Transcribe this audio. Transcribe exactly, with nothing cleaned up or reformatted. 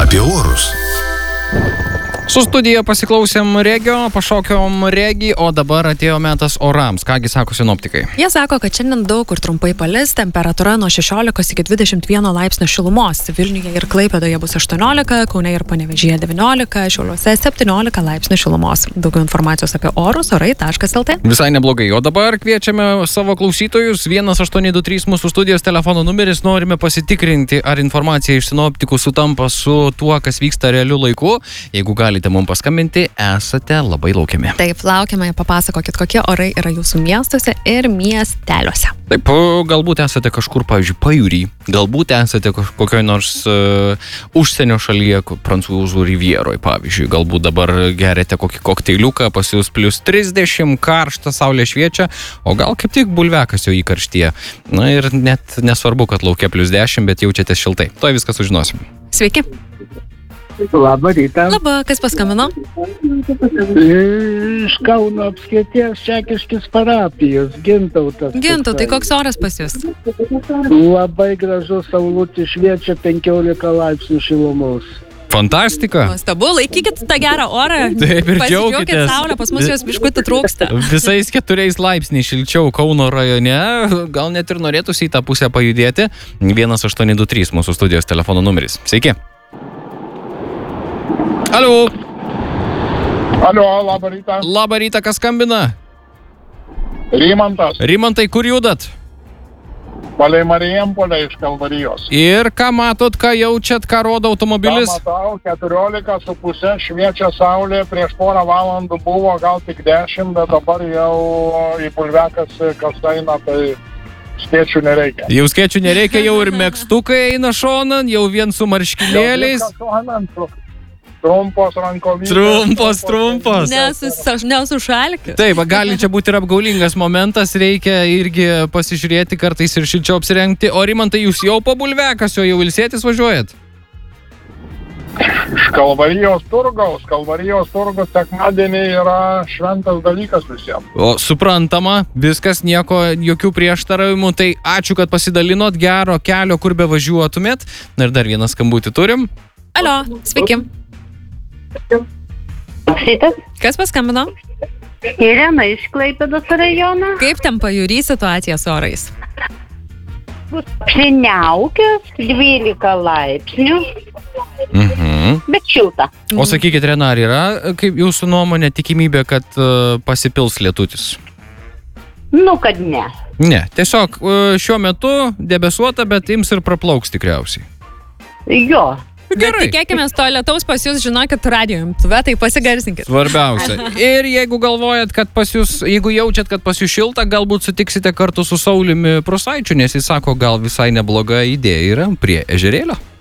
apie orus. Su studija pasiklausėm regio, pašokiom regį, o dabar atėjo metas orams. Kągi sako sinoptikai? Jie sako, kad šiandien daug kur trumpai palis, temperatūra nuo šešiolikos iki dvidešimt vieno laipsnio šilumos. Vilniuje ir Klaipėdoje bus aštuoniolika, Kaune ir Panevėžyje devyniolika, Šiauliuose septyniolika laipsnių šilumos. Daugiau informacijos apie orus orai taškas lt. Visai neblogai, o dabar kviečiame savo klausytojus. vienas aštuoni du trys mūsų studijos telefono numeris. Norime pasitikrinti, ar informacija iš sinoptikų sutampa su tuo, kas vyksta realiu laiku. Jeigu galite mums paskambinti, esate labai laukiami. Taip, laukiame, papasakokit, kokie orai yra jūsų miestuose ir miesteliuose. Taip, galbūt esate kažkur, pavyzdžiui, pajūry, galbūt esate kokioj nors uh, užsienio šalyje, Prancūzų rivieroj, pavyzdžiui, galbūt dabar geriate kokį kokteiliuką, pas jūs plius trisdešimt, karšta, saulė šviečia, o gal kaip tik bulvekas jau įkarštyje. Na ir net nesvarbu, kad laukia plius dešimt, bet jaučiate šiltai. Tuoj viską sužinosim. Sveiki. Labą rytą. Labą, kas paskambino? Iš Kauno apskrities Čekiškis parapijos, Gintautas. Gintu, tai koks oras pas jūs? Labai gražus, saulutė šviečia, penkiolika laipsnių šilumos. Fantastika. Nuostabu, laikykit tą gerą orą. Taip ir Pasidžiaukit džiaukitės. saulę, pas mus jos biškutį trūksta. Visais keturiais laipsniais šilčiau Kauno rajone, gal net ir norėtųsi į tą pusę pajudėti. vienas aštuoni du trys mūsų studijos telefono numeris. Sveiki. Alio. Alio, labą rytą. Labą rytą, kas skambina? Rimantas. Rimantai, kur judat? Palei Marijampolę iš Kalvarijos. Ir ką matot, ką jaučiat, ką rodo automobilis? Ką matau, keturiolika su pusė, šviečia saulė, prieš porą valandų buvo gal tik dešimt, bet dabar jau į bulvekas kas eina, tai skėčių nereikia. Jau skėčių nereikia, jau ir megztukai eina šonan, jau vien su marškinėliais. Trumpos rankovytės. Trumpos, trumpos. Nesušalkit. Taip, gali čia būti ir apgaulingas momentas, reikia irgi pasižiūrėti, kartais ir šilčiau apsirengti. O Rimantai, jūs jau po bulvekasio, jau ilsėtis važiuojat? Iš Kalvarijos turgaus. Kalvarijos turgus sekmadienį yra šventas dalykas visiems. O suprantama, viskas, nieko, jokių prieštaravimų. Tai ačiū, kad pasidalinot, gero kelio, kur be važiuotumėt. Na ir dar vieną skambutį turim. Alio, sveiki. Šitas Kas paskambino? Irena iš Klaipėdos rajono. Kaip ten pajūry situacija su orais? Šiniaukės, dvylika laipsnių, Mhm. bet šilta. O sakykit, Rena, ar yra, kaip jūsų nuomonė, tikimybė, kad uh, pasipils lietutis? Nu, kad ne. Ne, tiesiog uh, šiuo metu debesuota, bet ims ir praplauks tikriausiai. Jo. Gerai. Tikėkime to lietaus pas jūs, žinokit, radio imtuve, tai pasigarsinkit. Svarbiausia. Ir jeigu galvojat, kad pas jūs, jeigu jaučiat, kad pas jūs šilta, galbūt sutiksite kartu su Sauliumi Prusaičiu, nes jis sako, gal visai nebloga idėja yra prie ežerėlio.